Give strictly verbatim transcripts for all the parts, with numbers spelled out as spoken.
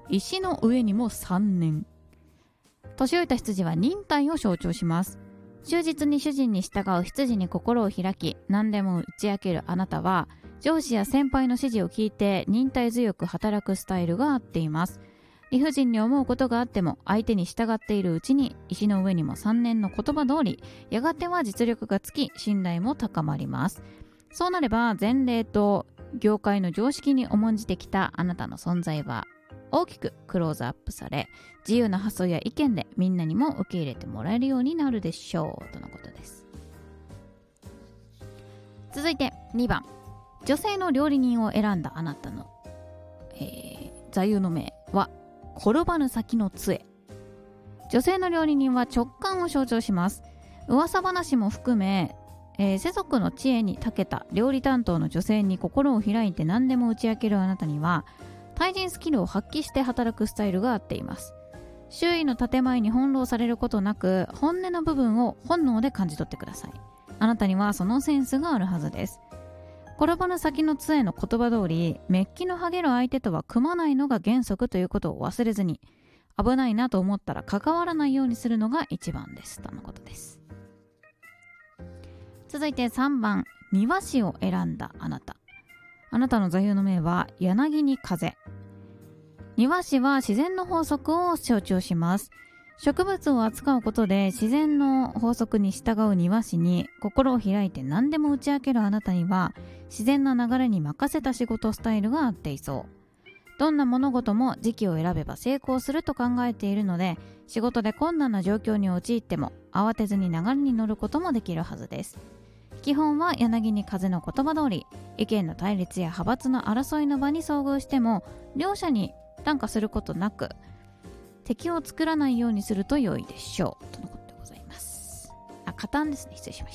石の上にもさんねん。年老いた羊は忍耐を象徴します。忠実に主人に従う羊に心を開き、何でも打ち明けるあなたは、上司や先輩の指示を聞いて忍耐強く働くスタイルが合っています。理不尽に思うことがあっても相手に従っているうちに、石の上にもさんねんの言葉通り、やがては実力がつき信頼も高まります。そうなれば前例と業界の常識に重んじてきたあなたの存在は大きくクローズアップされ、自由な発想や意見でみんなにも受け入れてもらえるようになるでしょうとのことです。続いてにばん、女性の料理人を選んだあなたの、えー、座右の銘は転ばぬ先の杖。女性の料理人は直感を象徴します。噂話も含め、えー、世俗の知恵に長けた料理担当の女性に心を開いて何でも打ち明けるあなたには、対人スキルを発揮して働くスタイルが合っています。周囲の建前に翻弄されることなく、本音の部分を本能で感じ取ってください。あなたにはそのセンスがあるはずです。転ばぬ先の杖の言葉通り、メッキの剥げる相手とは組まないのが原則ということを忘れずに、危ないなと思ったら関わらないようにするのが一番ですとのことです。続いてさんばん、庭師を選んだあなた。あなたの座右の銘は柳に風。庭師は自然の法則を象徴します。植物を扱うことで自然の法則に従う庭師に心を開いて何でも打ち明けるあなたには、自然な流れに任せた仕事スタイルが合っていそう。どんな物事も時期を選べば成功すると考えているので、仕事で困難な状況に陥っても慌てずに流れに乗ることもできるはずです。基本は柳に風の言葉通り、意見の対立や派閥の争いの場に遭遇しても両者に談価することなく、敵を作らないようにすると良いでしょうとのことでございます。あ、加担ですね。失礼しました。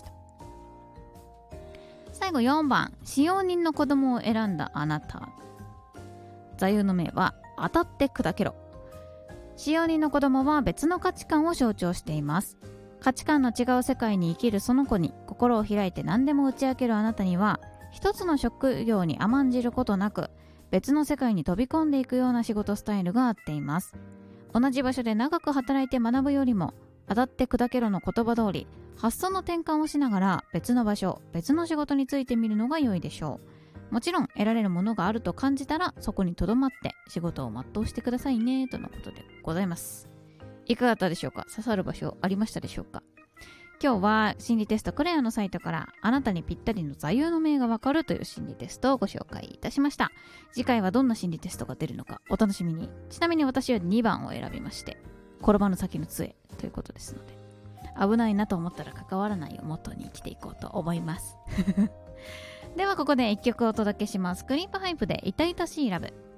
最後よんばん、使用人の子供を選んだあなた。座右の銘は当たって砕けろ。使用人の子供は別の価値観を象徴しています。価値観の違う世界に生きるその子に心を開いて何でも打ち明けるあなたには、一つの職業に甘んじることなく別の世界に飛び込んでいくような仕事スタイルが合っています。同じ場所で長く働いて学ぶよりも、当たって砕けろの言葉通り発想の転換をしながら別の場所、別の仕事についてみるのが良いでしょう。もちろん得られるものがあると感じたらそこにとどまって仕事を全うしてくださいねとのことでございます。いかがだったでしょうか。刺さる場所ありましたでしょうか。今日は心理テストクレアのサイトからあなたにぴったりの座右の銘がわかるという心理テストをご紹介いたしました。次回はどんな心理テストが出るのかお楽しみに。ちなみに私はにばんを選びまして、転ばぬ先の杖ということですので、危ないなと思ったら関わらないをモットーに生きていこうと思いますではここでいっきょくお届けします。クリープハイプで痛々しいラブ。